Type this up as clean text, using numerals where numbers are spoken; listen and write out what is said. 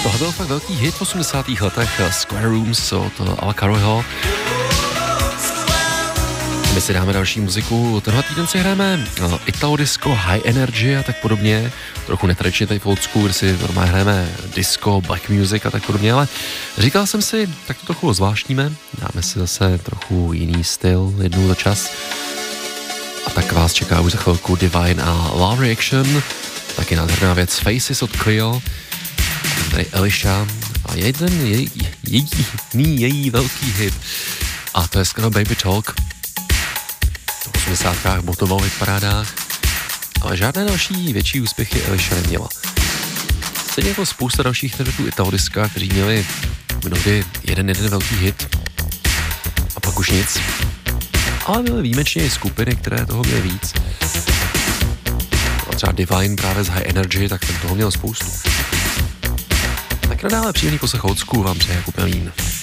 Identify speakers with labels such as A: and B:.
A: Tohle byl fakt velký hit v 80. letech, Square Rooms od Ala Caroyho. My si dáme další muziku. Tenhle týden si hrajeme Italo disco, high energy a tak podobně. Trochu netradičně tady v Oldschool, kde si normálně hrajeme disco, black music a tak podobně, ale říkal jsem si, tak to trochu zvláštníme. Dáme si zase trochu jiný styl, jednou za čas. A tak vás čeká už za chvilku Divine a Love Reaction. Taky nádherná věc Faces od Clio. Tady Elisha a její velký hit. A to je skoro Baby Talk. V 80kách botoval v hitparádách, ale žádné další větší úspěchy Elisha neměla. Stejně jako spousta dalších interpretů Italo diska, kteří měli mnohdy jeden velký hit a pak už nic. Ale byly výjimečně i skupiny, které toho měly víc. A třeba Divine právě z High Energy, tak ten toho měl spoustu. Tak nadále příjemný poslech Oldschool vám přeje Jakub Melín.